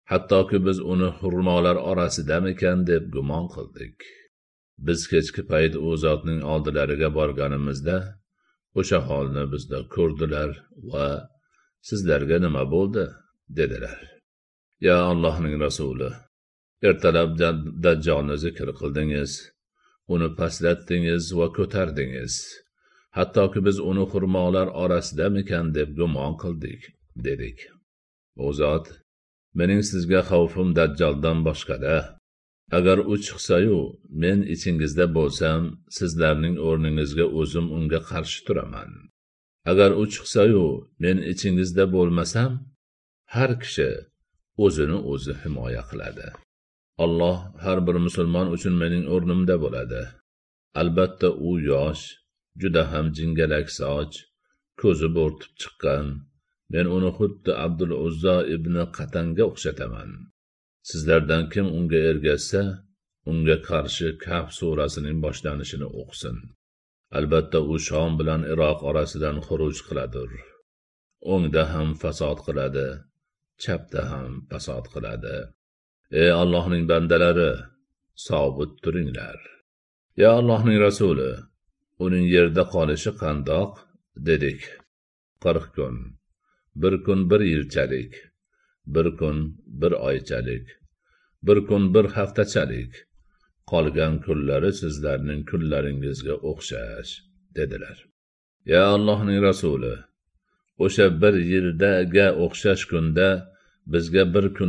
Hattoki biz uni xurmolar orasidamikan deb gumon qildik. Biz kechki payt u zotning oldilariga borganimizda o'sha holni bizda ko'rdilar va sizlarga nima bo'ldi dedilar. Ya Allohning rasuli, ertalab Dajjolni zikr qildingiz, uni pastlatdingiz va ko'tardingiz. Hattoki biz uni xurmolar orasidamikan deb gumon qildik dedik. O zot, mening sizga xavfim Dajjoldan boshqada. Agar u chiqsa-yu, men ichingizda bo'lsam, sizlarning o'rningizga o'zim unga qarshi turaman. Agar u chiqsa-yu, men ichingizda bo'lmasam, har kishi o'zini o'zi himoya qiladi. Alloh har bir musulmon uchun mening o'rnimda bo'ladi. Albatta u yosh, juda ham jingalak soch, ko'zi bo'rtib chiqqan. Men uni xuddi Abdul Uzza ibn Qatanga o'xshataman. Sizlardan kim unga ergashsa, unga qarshi Kahf surasining boshlanishini o'qisin. Albatta u Shom bilan Iroq orasidan xuruj qiladir. O'ngda ham fasod qiladi, chapda ham fasod qiladi. Ey Allohning bandalari, sobit turinglar. Ya Allohning rasuli, uning yerda qolishi qandoq dedik. 40 kun, bir kun bir yilchalik, bir kun bir oychalik, bir kun bir haftachalik, qolgan kunlari sizlarning kunlaringizga o'xshash dedilar. Ya Allohning rasuli, o'sha bir yildaga o'xshash kunda bizga bir kun